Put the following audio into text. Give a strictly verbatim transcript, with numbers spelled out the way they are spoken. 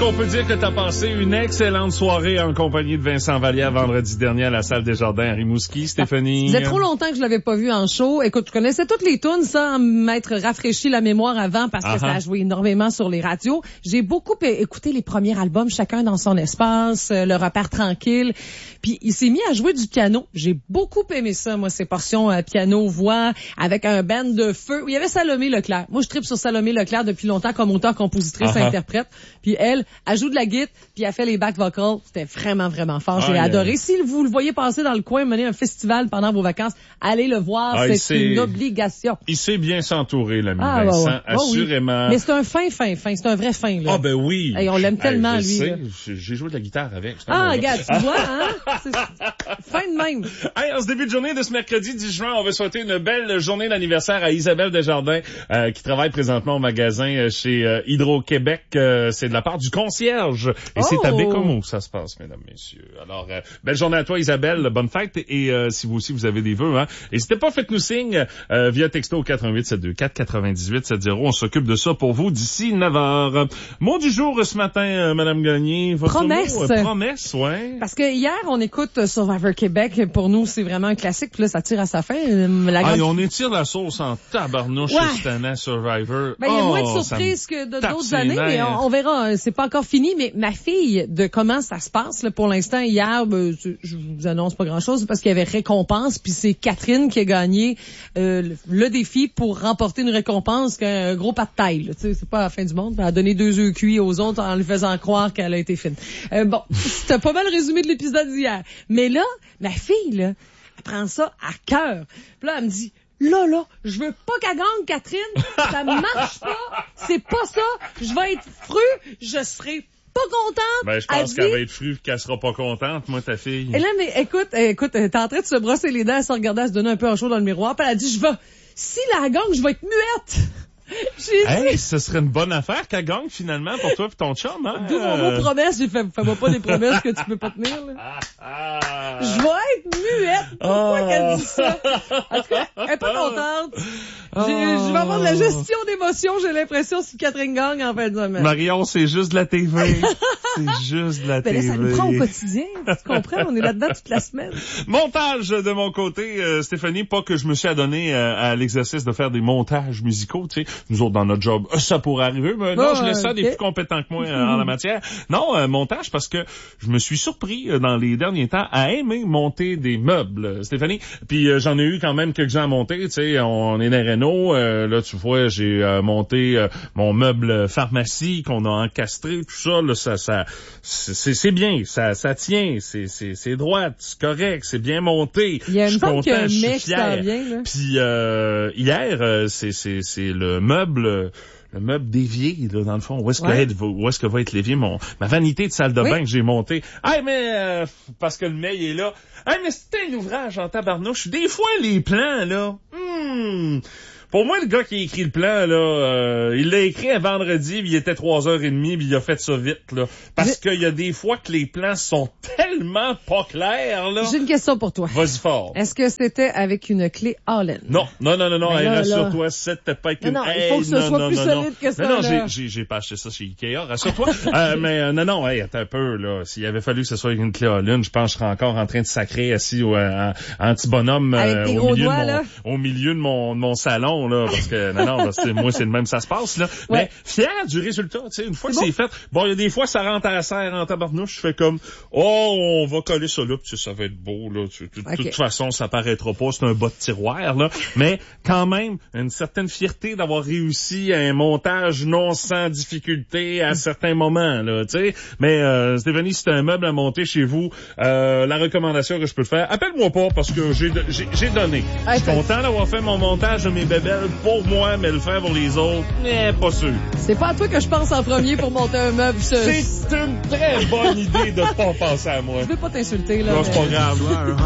qu'on peut dire que tu as passé une excellente soirée en compagnie de Vincent Vallière vendredi dernier à la salle Desjardins à Rimouski, Stéphanie? Ça faisait trop longtemps que je l'avais pas vu en show. Écoute, je connaissais toutes les tunes sans m'être rafraîchi la mémoire avant parce que uh-huh. ça a joué énormément sur les radios. J'ai beaucoup écouté les premiers albums, chacun dans son espace, Le repère tranquille. Puis il s'est mis à jouer du piano. J'ai beaucoup aimé ça, moi, ces portions euh, piano-voix avec un band de feu. Il y avait Salomé Leclerc. Moi, je tripe sur Salomé Leclerc depuis longtemps comme auteur, compositrice, uh-huh. interprète. Puis elle, elle joue de la guitare, puis elle fait les back vocals. C'était vraiment, vraiment fort. J'ai ah, adoré. Yeah. Si vous le voyez passer dans le coin, mener un festival pendant vos vacances, allez le voir. Ah, c'est une obligation. Il sait bien s'entourer, l'ami ah, Vincent, ouais, ouais. assurément. Oh, oui. Mais c'est un fin, fin, fin. C'est un vrai fin, là. Ah, ben oui. Hey, on l'aime tellement, hey, lui. Sais, j'ai joué de la guitare avec. Ah, regarde, tu vois, hein? C'est fin de même. Hey, en ce début de journée de ce mercredi dix juin, on veut souhaiter une belle journée d'anniversaire à Isabelle Desjardins, euh, qui travaille présentement au magasin chez euh, Hydro-Québec. Euh, c'est de la part du concierge. Et oh. c'est à Bécomo, ça se passe, mesdames, messieurs. Alors, euh, belle journée à toi, Isabelle. Bonne fête. Et euh, si vous aussi, vous avez des vœux, hein, n'hésitez pas, faites-nous signe euh, via texto au quatre un huit sept deux quatre quatre-vingt-dix-huit soixante. On s'occupe de ça pour vous d'ici neuf heures. Mot du jour ce matin, euh, Madame Gagné. Votre promesse. Mot, euh, promesse, ouais. Parce que hier, on écoute Survivor Québec. Pour nous, c'est vraiment un classique. Puis là, ça tire à sa fin. La ah, grande... et on étire la sauce en tabarnouche ouais. cette année, Survivor. Ben, il y a oh, moins de surprises que de d'autres années, mais on, on verra. C'est pas encore fini. Mais ma fille, de comment ça se passe, là, pour l'instant, hier, ben, je vous annonce pas grand-chose parce qu'il y avait récompense. Puis c'est Catherine qui a gagné euh, le, le défi pour remporter une récompense qu'un gros pas de taille. Là, c'est pas la fin du monde. Elle a donné deux œufs cuits aux autres en lui faisant croire qu'elle a été fine. Euh, bon, c'était pas mal résumé de l'épisode d'hier. Mais là, ma fille, là, elle prend ça à cœur. Puis là, elle me dit, là, là, je veux pas qu'elle gagne, Catherine. Ça marche pas. C'est pas ça. Je vais être fru. Je serai pas contente. Ben, je pense qu'elle dit... va être fru qu'elle sera pas contente, moi, ta fille. Et là, mais écoute, écoute, elle est en train de se brosser les dents, elle se regardait, elle se donnait un peu en chaud dans le miroir, puis elle a dit, je vais, si la gagne, je vais être muette. J'ai hey, dit... ce serait une bonne affaire qu'elle gagne finalement pour toi et ton chum, hein? D'où mon mot promesse, j'ai fait, fais-moi pas des promesses que tu peux pas tenir, là. Ah, ah, je vais être muette. Pourquoi ah, qu'elle dit ça? En tout cas, elle est pas contente. J'ai, je vais avoir de la gestion d'émotions, j'ai l'impression, si Catherine gagne en fin de semaine. Marion, c'est juste de la T V. C'est juste de la ben T V. Là, ça nous prend au quotidien. Tu comprends? On est là-dedans toute la semaine. Montage de mon côté, euh, Stéphanie, pas que je me suis adonné euh, à l'exercice de faire des montages musicaux, tu sais. Nous autres, dans notre job, ça pourrait arriver, mais non, oh, je laisse ça okay. des plus compétents que moi euh, en la matière. Non, euh, montage, parce que je me suis surpris euh, dans les derniers temps à aimer monter des meubles, Stéphanie. Puis euh, j'en ai eu quand même quelques-uns à monter, tu sais, on est dans Renault, euh, là, tu vois, j'ai euh, monté euh, mon meuble pharmacie qu'on a encastré, tout ça, là, ça, ça, c'est, c'est bien, ça, ça tient, c'est, c'est, c'est droit, c'est correct, c'est bien monté. Il y a une je suis content, je suis fier. Puis euh, hier, euh, c'est, c'est, c'est le meuble... le meuble d'évier, là, dans le fond. Où est-ce ouais. que, où est-ce que va être l'évier? Mon, ma vanité de salle de oui. bain que j'ai montée. Ah, hey, mais, euh, parce que le mail est là. Ah, hey, mais c'était un ouvrage en tabarnouche. Des fois, les plans, là, hmm, pour moi, le gars qui a écrit le plan, là, euh, il l'a écrit un vendredi, puis il était trois heures et demie, puis il a fait ça vite, là. Parce qu'il y a des fois que les plans sont tellement pas clairs, là. J'ai une question pour toi. Vas-y fort. Est-ce que c'était avec une clé Allen? Non, non, non, non, non, hey, là, rassure-toi, c'était pas avec une... Non, non, il faut que ce hey, soit non, plus non, solide non. que ça, Non, non, là. j'ai, j'ai, j'ai pas acheté ça chez Ikea, rassure-toi. euh, mais euh, non, non, hey, attends un peu, là. S'il avait fallu que ce soit avec une clé Allen, je pense que je serais encore en train de sacrer assis au, en, en petit bonhomme euh, au, milieu doigts, de mon, au milieu de mon, de mon salon, là, parce que, non, non, là, c'est, moi, c'est le même, ça se passe, là. Ouais. Mais fier du résultat, tu sais, une fois c'est que bon. c'est fait. Bon, il y a des fois, ça rentre à la serre en tabarnouche, je fais comme, oh, on va coller ça là, puis ça va être beau, là. De okay. toute façon, ça paraîtra pas, c'est un bas de tiroir, là. Mais, quand même, une certaine fierté d'avoir réussi un montage non sans difficulté à certains moments, là, tu sais. Mais, euh, Stéphanie, si t'as un meuble à monter chez vous, euh, la recommandation que je peux te faire, appelle-moi pas, parce que j'ai, j'ai, j'ai donné. Je suis content d'avoir fait mon montage de mes bébelles pour moi, mais le faire pour les autres, mais pas sûr. C'est pas à toi que je pense en premier pour monter un meuble. Ce... C'est une très bonne idée de pas penser à moi. Je veux pas t'insulter, là. Non, mais... c'est pas grave.